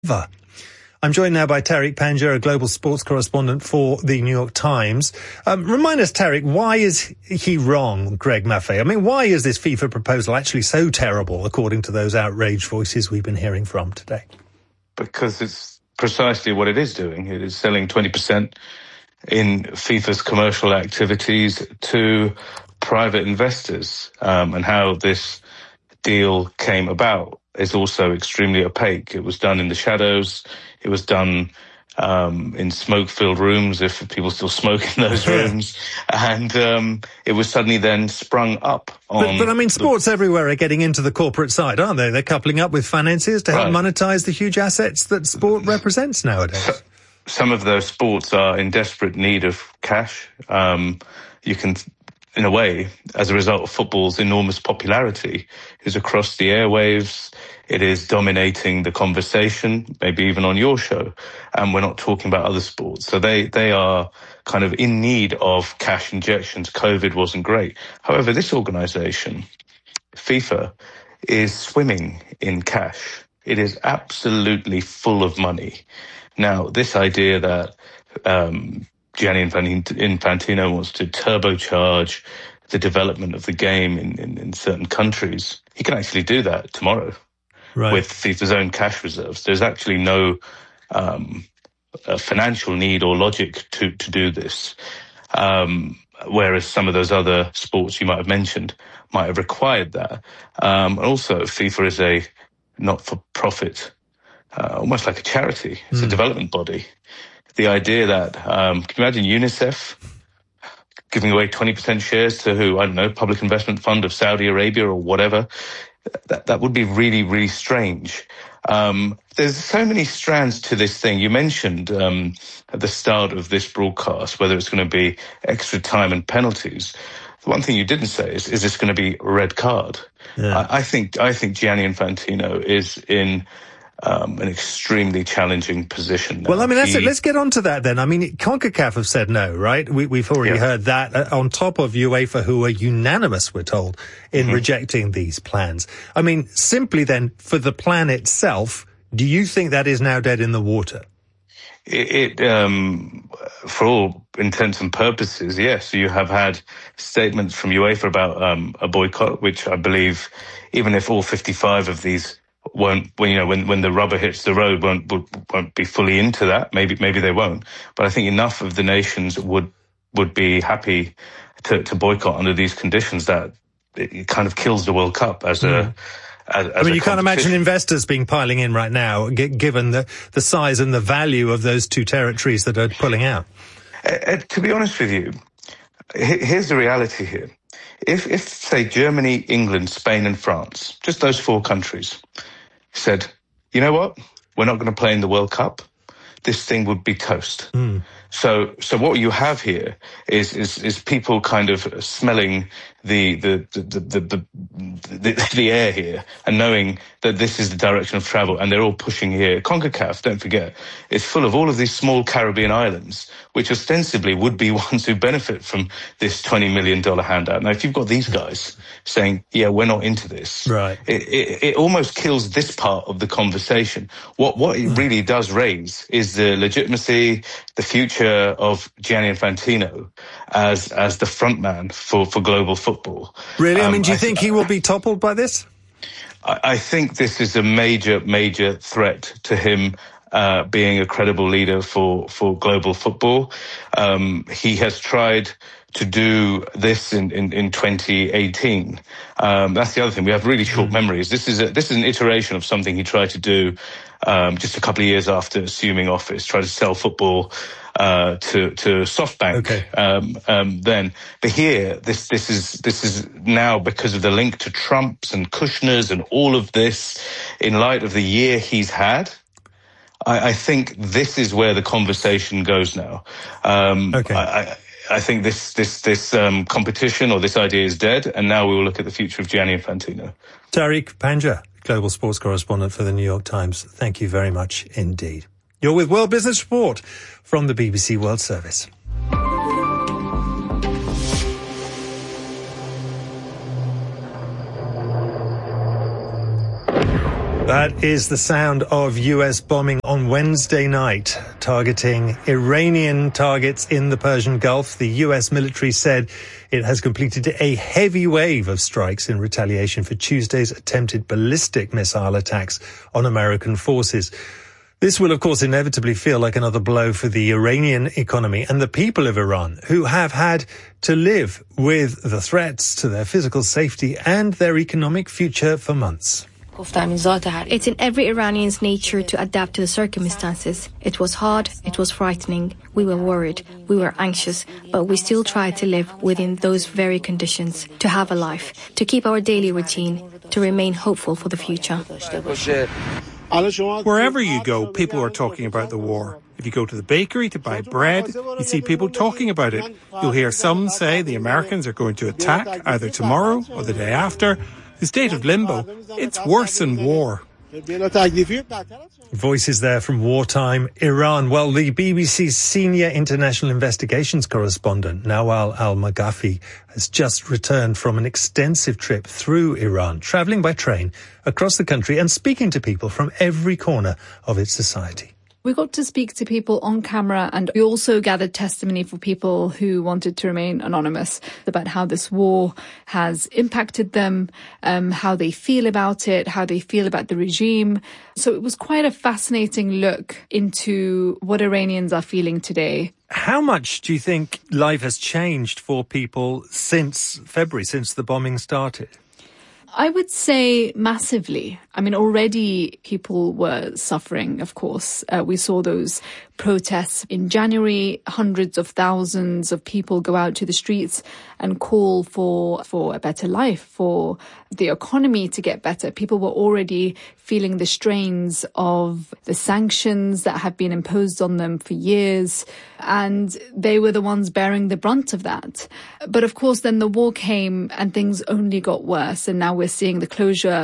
I'm joined now by Tariq Panja, a global sports correspondent for the New York Times. Remind us, Tariq, why is he wrong, Greg Maffei? I mean, why is this FIFA proposal actually so terrible, according to those outraged voices we've been hearing from today? Because it's precisely what it is doing. It is selling 20% in FIFA's commercial activities to private investors. And how this deal came about is also extremely opaque. It was done in the shadows. It was done in smoke-filled rooms, if people still smoke in those rooms. And it was suddenly then sprung up on... But I mean, sports everywhere are getting into the corporate side, aren't they? They're coupling up with financiers to help monetize the huge assets that sport represents nowadays. Some of those sports are in desperate need of cash. You can... in a way, as a result of football's enormous popularity, is across the airwaves. It is dominating the conversation, maybe even on your show. And we're not talking about other sports. So they are kind of in need of cash injections. COVID wasn't great. However, this organization, FIFA, is swimming in cash. It is absolutely full of money. Now, this idea that Gianni Infantino wants to turbocharge the development of the game in certain countries. He can actually do that tomorrow with FIFA's own cash reserves. There's actually no financial need or logic to do this, whereas some of those other sports you might have mentioned might have required that. Also, FIFA is a not-for-profit, almost like a charity. It's a development body. The idea that, can you imagine UNICEF giving away 20% shares to who, I don't know, Public Investment Fund of Saudi Arabia or whatever? That would be really, really strange. There's so many strands to this thing. You mentioned at the start of this broadcast whether it's going to be extra time and penalties. The one thing you didn't say is this going to be a red card? Yeah. I think Gianni Infantino is in an extremely challenging position now. Well, I mean, that's it. Let's get on to that then. I mean, CONCACAF have said no, right? We've already heard that, on top of UEFA, who are unanimous, we're told, in rejecting these plans. I mean, simply then, for the plan itself, do you think that is now dead in the water? It for all intents and purposes, yes. You have had statements from UEFA about a boycott, which I believe, even if all 55 of these won't, when the rubber hits the road, won't be fully into that. Maybe they won't. But I think enough of the nations would be happy to boycott under these conditions that it kind of kills the World Cup as a. I mean, you can't imagine investors piling in right now, given the size and the value of those two territories that are pulling out. To be honest with you, here's the reality here. If say Germany, England, Spain and France, just those four countries, said, you know what, we're not going to play in the World Cup, this thing would be toast. So what you have here is people kind of smelling the air here and knowing that this is the direction of travel, and they're all pushing here. CONCACAF, don't forget, is full of all of these small Caribbean islands, which ostensibly would be ones who benefit from this $20 million handout. Now, if you've got these guys saying, yeah, we're not into this, right, it almost kills this part of the conversation. What it really does raise is the legitimacy, the future of Gianni Infantino as the front man for global football. Really? I mean, do you think he will be toppled by this? I think this is a major threat to him being a credible leader for global football. He has tried to do this in 2018. That's the other thing. We have really short memories. This is an iteration of something he tried to do just a couple of years after assuming office, try to sell football to SoftBank. Then, but here, this is now because of the link to Trump's and Kushner's and all of this, in light of the year he's had. I think this is where the conversation goes now. I think this competition or this idea is dead, and now we will look at the future of Gianni Infantino. Tariq Panja, global sports correspondent for the New York Times. Thank you very much indeed. You're with World Business Report from the BBC World Service. That is the sound of US bombing on Wednesday night, targeting Iranian targets in the Persian Gulf. The US military said it has completed a heavy wave of strikes in retaliation for Tuesday's attempted ballistic missile attacks on American forces. This will, of course, inevitably feel like another blow for the Iranian economy and the people of Iran, who have had to live with the threats to their physical safety and their economic future for months. It's in every Iranian's nature to adapt to the circumstances. It was hard, it was frightening, we were worried, we were anxious, but we still tried to live within those very conditions, to have a life, to keep our daily routine, to remain hopeful for the future. Wherever you go, people are talking about the war. If you go to the bakery to buy bread, you see people talking about it. You'll hear some say the Americans are going to attack either tomorrow or the day after. The state of limbo, it's worse than war. Voices there from wartime Iran. Well, the BBC's senior international investigations correspondent, Nawal Al-Maghafi, has just returned from an extensive trip through Iran, travelling by train across the country and speaking to people from every corner of its society. We got to speak to people on camera, and we also gathered testimony for people who wanted to remain anonymous about how this war has impacted them, how they feel about it, how they feel about the regime. So it was quite a fascinating look into what Iranians are feeling today. How much do you think life has changed for people since February, since the bombing started? I would say massively. I mean, already people were suffering, of course. We saw those protests in January. Hundreds of thousands of people go out to the streets and call for a better life, for the economy to get better. People were already feeling the strains of the sanctions that have been imposed on them for years, and they were the ones bearing the brunt of that. But of course, then the war came and things only got worse, and now we're seeing the closure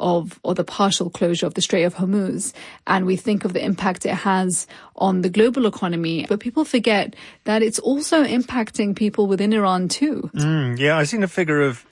or the partial closure of the Strait of Hormuz, and we think of the impact it has on the global economy. But people forget that it's also impacting people within Iran too. Yeah, I've seen a figure of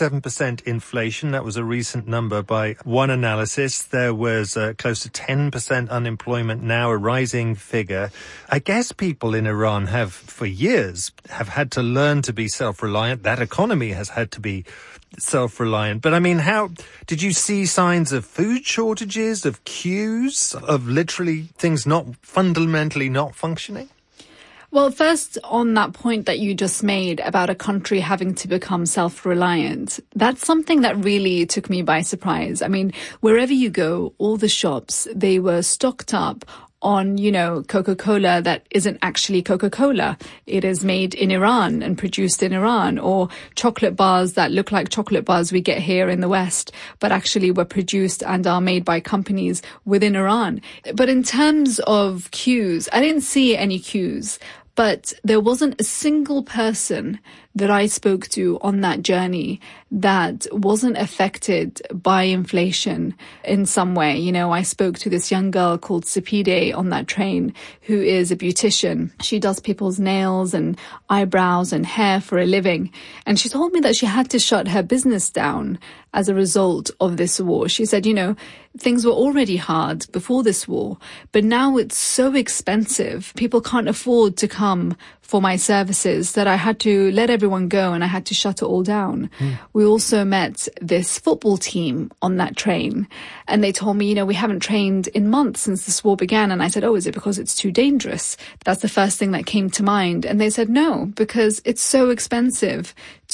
87% inflation. That was a recent number by one analysis. There was close to 10% unemployment, now a rising figure. I guess people in Iran have, for years, have had to learn to be self-reliant. That economy has had to be self-reliant. But I mean, how did you see signs of food shortages, of queues, of literally things not fundamentally not functioning? Well, first, on that point that you just made about a country having to become self-reliant, that's something that really took me by surprise. I mean, wherever you go, all the shops, they were stocked up on, Coca-Cola that isn't actually Coca-Cola. It is made in Iran and produced in Iran, or chocolate bars that look like chocolate bars we get here in the West, but actually were produced and are made by companies within Iran. But in terms of queues, I didn't see any queues, but there wasn't a single person that I spoke to on that journey that wasn't affected by inflation in some way. I spoke to this young girl called Sapide on that train, who is a beautician. She does people's nails and eyebrows and hair for a living. And she told me that she had to shut her business down as a result of this war. She said, things were already hard before this war, but now it's so expensive. People can't afford to come for my services that I had to let everyone go and I had to shut it all down. We also met this football team on that train, and they told me, we haven't trained in months since this war began. And I said, is it because it's too dangerous? That's the first thing that came to mind. And they said, no, because it's so expensive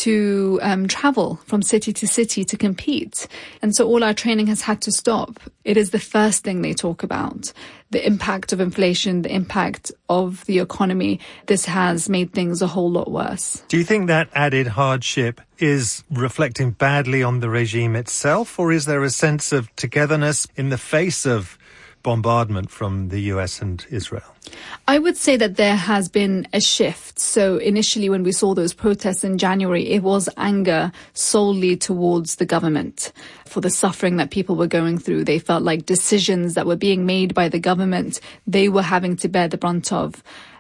to travel from city to city to compete. And so all our training has had to stop. It is the first thing they talk about. The impact of inflation, the impact of the economy. This has made things a whole lot worse. Do you think that added hardship is reflecting badly on the regime itself, or is there a sense of togetherness in the face of bombardment from the US and Israel? I would say that there has been a shift. So initially when we saw those protests in January, it was anger solely towards the government for the suffering that people were going through. They felt like decisions that were being made by the government, they were having to bear the brunt of.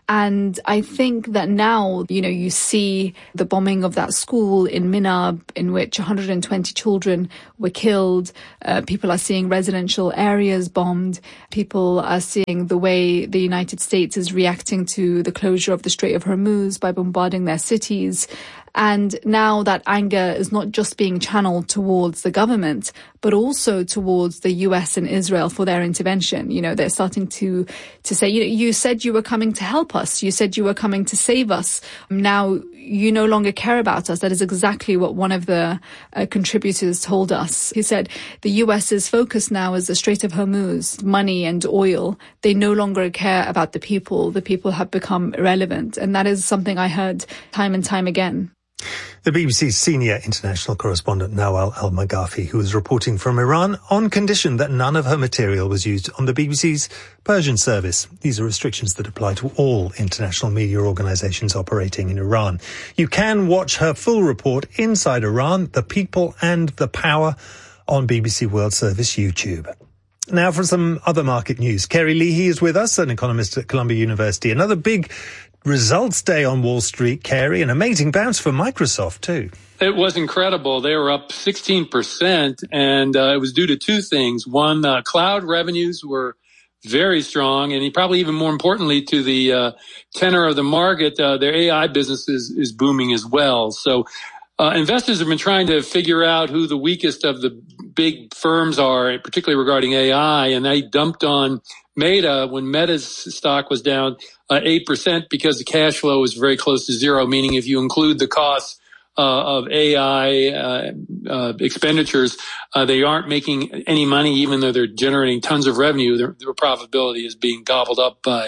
And I think that now, you see the bombing of that school in Minab in which 120 children were killed. People are seeing residential areas bombed. People are seeing the way the United States is reacting to the closure of the Strait of Hormuz by bombarding their cities. And now that anger is not just being channeled towards the government, but also towards the US and Israel for their intervention. They're starting to say, you said you were coming to help us. You said you were coming to save us. Now you no longer care about us. That is exactly what one of the contributors told us. He said the US's focus now is the Strait of Hormuz, money and oil. They no longer care about the people. The people have become irrelevant. And that is something I heard time and time again. The BBC's senior international correspondent Nawal Al-Maghafi, who was reporting from Iran on condition that none of her material was used on the BBC's Persian service. These are restrictions that apply to all international media organizations operating in Iran. You can watch her full report, Inside Iran, The People and the Power, on BBC World Service YouTube. Now for some other market news. Kerry Leahy is with us, an economist at Columbia University. Another big results day on Wall Street, Kerry, an amazing bounce for Microsoft too. It was incredible. They were up 16%, and it was due to two things. One, cloud revenues were very strong, and probably even more importantly to the tenor of the market, their AI business is booming as well. So investors have been trying to figure out who the weakest of the big firms are, particularly regarding AI, and they dumped on Meta when Meta's stock was down 8% because the cash flow is very close to zero, meaning if you include the costs of AI expenditures, they aren't making any money even though they're generating tons of revenue. Their profitability is being gobbled up by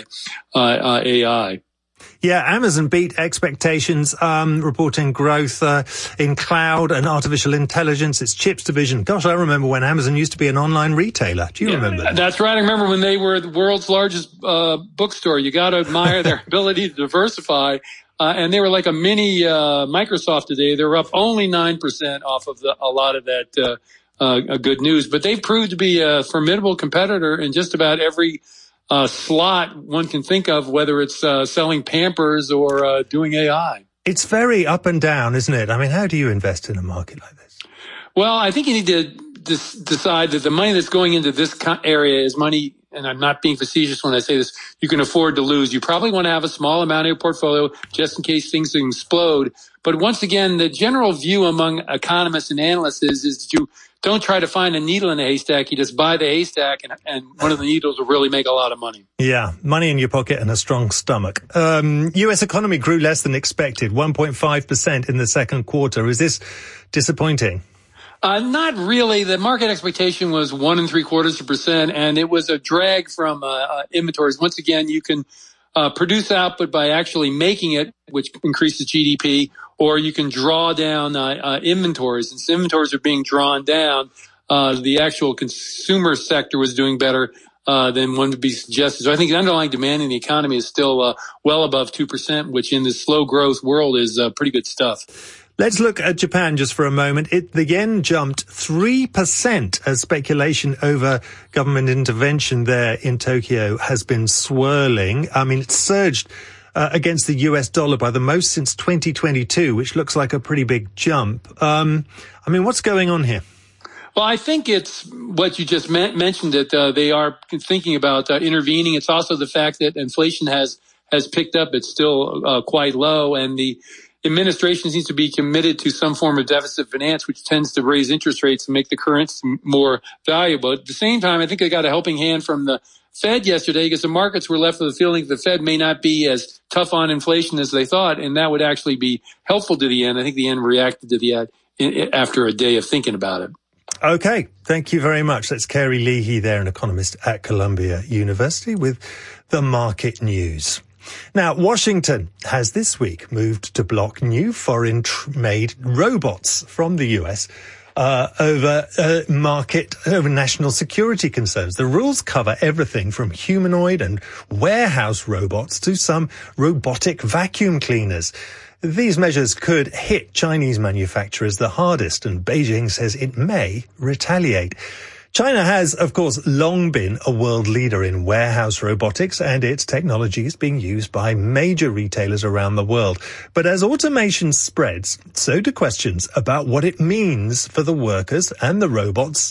AI. Yeah, Amazon beat expectations, reporting growth in cloud and artificial intelligence, its chips division. Gosh, I remember when Amazon used to be an online retailer. Do you remember that? That's right. I remember when they were the world's largest bookstore. You got to admire their ability to diversify. And they were like a mini Microsoft today. They were up only 9% off of a lot of that good news. But they've proved to be a formidable competitor in just about every slot one can think of, whether it's selling Pampers or doing AI. It's very up and down, isn't it? I mean, how do you invest in a market like this? Well, I think you need to decide that the money that's going into this area is money, and I'm not being facetious when I say this, you can afford to lose. You probably want to have a small amount in your portfolio just in case things explode. But once again, the general view among economists and analysts is that you don't try to find a needle in a haystack. You just buy the haystack, and one of the needles will really make a lot of money. Yeah, money in your pocket and a strong stomach. U.S. economy grew less than expected, 1.5% in the second quarter. Is this disappointing? Not really. The market expectation was 1.75%, and it was a drag from inventories. Once again, you can produce output by actually making it, which increases GDP, or you can draw down inventories. Since inventories are being drawn down, the actual consumer sector was doing better than one would be suggested. So I think the underlying demand in the economy is still well above 2%, which in this slow growth world is pretty good stuff. Let's look at Japan just for a moment. The yen jumped 3% as speculation over government intervention there in Tokyo has been swirling. I mean, it surged against the US dollar by the most since 2022, which looks like a pretty big jump. I mean, what's going on here? Well, I think it's what you just mentioned, that they are thinking about intervening. It's also the fact that inflation has picked up. It's still quite low, and the administration seems to be committed to some form of deficit finance, which tends to raise interest rates and make the currency more valuable. At the same time, I think they got a helping hand from the Fed yesterday because the markets were left with the feeling the Fed may not be as tough on inflation as they thought, and that would actually be helpful to the yen. I think the yen reacted to the yen after a day of thinking about it. Okay, thank you very much. That's Kerry Leahy there, an economist at Columbia University, with the market news. Now, Washington has this week moved to block new foreign-made robots from the US over national security concerns. The rules cover everything from humanoid and warehouse robots to some robotic vacuum cleaners. These measures could hit Chinese manufacturers the hardest, and Beijing says it may retaliate. China has, of course, long been a world leader in warehouse robotics, and its technology is being used by major retailers around the world. But as automation spreads, so do questions about what it means for the workers and the robots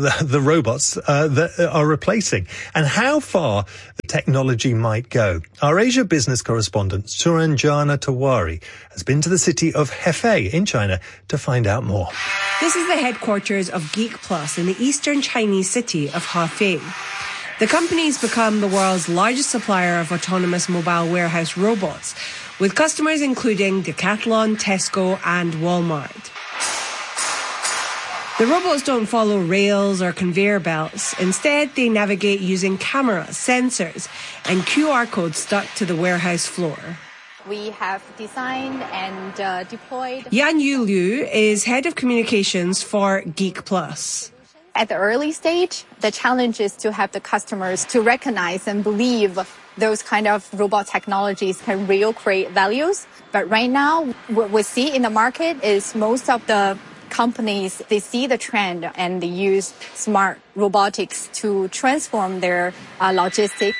that are replacing, and how far the technology might go. Our Asia business correspondent, Suranjana Tewari, has been to the city of Hefei in China to find out more. This is the headquarters of Geek Plus in the eastern Chinese city of Hefei. The company's become the world's largest supplier of autonomous mobile warehouse robots, with customers including Decathlon, Tesco and Walmart. The robots don't follow rails or conveyor belts. Instead, they navigate using cameras, sensors and QR codes stuck to the warehouse floor. We have designed and deployed. Yan Yu Liu is head of communications for Geek Plus. At the early stage, the challenge is to have the customers to recognize and believe those kind of robot technologies can really create values. But right now, what we see in the market is most of the companies, they see the trend and they use smart robotics to transform their logistics.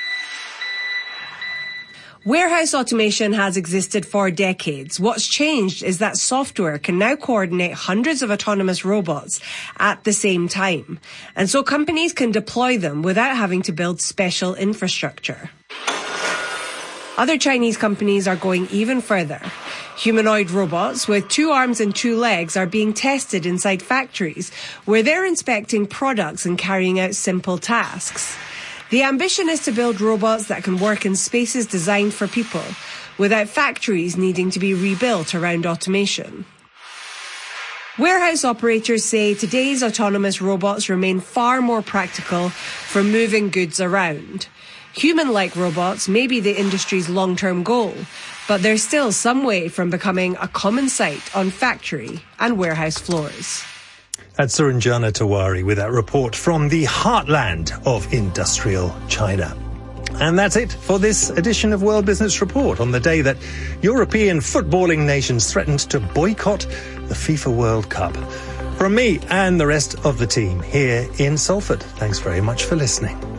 Warehouse automation has existed for decades. What's changed is that software can now coordinate hundreds of autonomous robots at the same time. And so companies can deploy them without having to build special infrastructure. Other Chinese companies are going even further. Humanoid robots with 2 arms and 2 legs are being tested inside factories where they're inspecting products and carrying out simple tasks. The ambition is to build robots that can work in spaces designed for people, without factories needing to be rebuilt around automation. Warehouse operators say today's autonomous robots remain far more practical for moving goods around. Human-like robots may be the industry's long-term goal, but they're still some way from becoming a common sight on factory and warehouse floors. That's Suranjana Tewari with that report from the heartland of industrial China. And that's it for this edition of World Business Report on the day that European footballing nations threatened to boycott the FIFA World Cup. From me and the rest of the team here in Salford, thanks very much for listening.